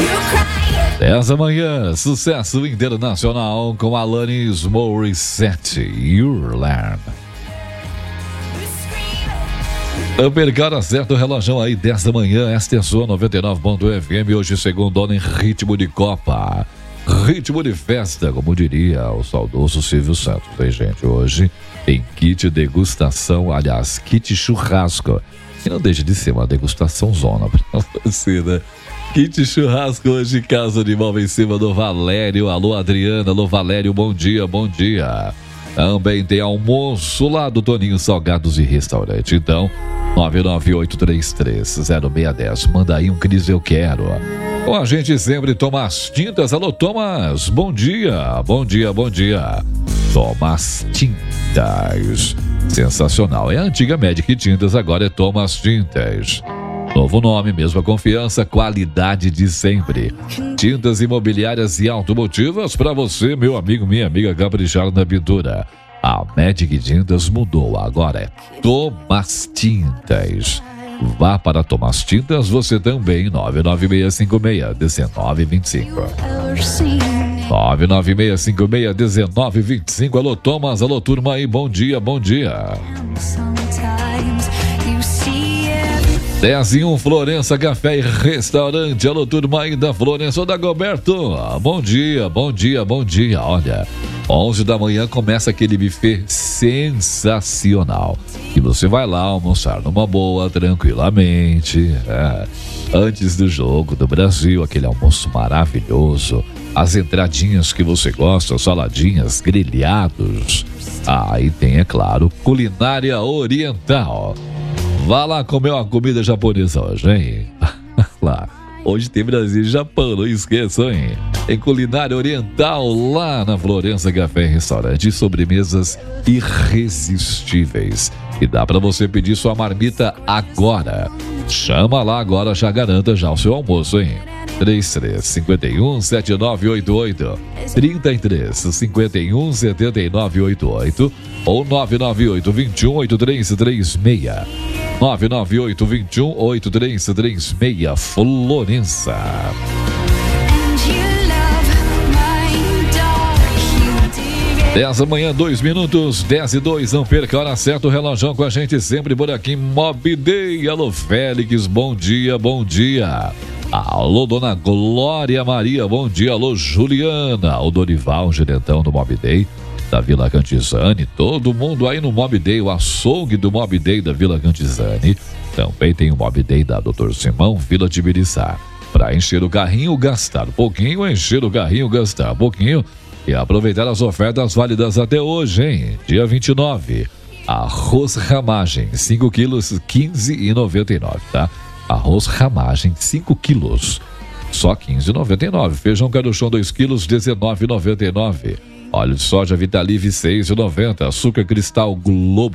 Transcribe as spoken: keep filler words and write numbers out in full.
dez da manhã, sucesso internacional com Alanis Morissette, Your Land. Uppercut, acerta o relógio aí, dez da manhã, esta é a sua noventa e nove ponto F M, hoje segundo em ritmo de Copa, ritmo de festa, como diria o saudoso Silvio Santos, hein, gente? Hoje tem kit degustação, aliás, kit churrasco, e não deixa de ser uma degustação zona pra você, né? Kit churrasco hoje, Casa de Móvel em cima do Valério. Alô, Adriana. Alô, Valério, bom dia, bom dia. Também tem almoço lá do Toninho Salgados e Restaurante. Então, nove nove oito três três zero seis um zero. Manda aí um Cris, eu quero. Com a gente sempre, Tomás Tintas. Alô, Tomás, bom dia, bom dia, bom dia. Tomás Tintas. Sensacional. É a antiga Medic Tintas, agora é Tomás Tintas. Novo nome, mesma confiança, qualidade de sempre. Tintas imobiliárias e automotivas para você, meu amigo, minha amiga, caprichar na pintura. A Medic Tintas mudou, agora é Tomás Tintas. Vá para Tomás Tintas, você também, nove nove seis cinco seis um nove dois cinco. nove nove seis cinco seis um nove dois cinco. Alô, Thomas, alô, turma aí, bom dia, bom dia. dez e um, Florença Café e Restaurante. Alô, turma aí da Florença ou da Goberto. Bom dia, bom dia, bom dia. Olha, onze da manhã começa aquele buffet sensacional. E você vai lá almoçar numa boa, tranquilamente. É. Antes do jogo do Brasil, aquele almoço maravilhoso. As entradinhas que você gosta, saladinhas, grelhados. Ah, e tem, é claro, culinária oriental. Vá lá comer uma comida japonesa hoje, hein? Lá. Hoje tem Brasil e Japão, não esqueçam, hein? Tem culinária oriental lá na Florença Café e Restaurante. Sobremesas irresistíveis. E dá pra você pedir sua marmita agora. Chama lá agora, já garanta já o seu almoço, hein? três três cinco um sete nove oito oito, trinta e três cinquenta e um setenta e nove oitenta e oito ou nove nove oito vinte e um oitenta e três trinta e seis. nove nove oito vinte e um oitenta e três trinta e seis, Florença. dez da manhã, dois minutos, dez e dois, não perca a hora certa, o relógio com a gente sempre por aqui, Mob Day. Alô, Félix, bom dia, bom dia. Alô, dona Glória Maria, bom dia. Alô, Juliana. O Dorival, gerentão do Mob Day da Vila Cantizane. Todo mundo aí no Mob Day, o açougue do Mob Day da Vila Cantizane. Também tem o Mob Day da doutor Simão, Vila Tibiriçá. Para encher o carrinho, gastar pouquinho, encher o carrinho, gastar pouquinho e aproveitar as ofertas válidas até hoje, hein? Dia vinte e nove. Arroz Ramagem, cinco quilos, quinze reais e noventa e nove centavos, tá? Arroz Ramagem, cinco quilos, só quinze reais e noventa e nove centavos. Feijão Caruchão, dois quilos, dezenove reais e noventa e nove centavos. Óleo de soja Vitalive, seis reais e noventa centavos. Açúcar Cristal Globo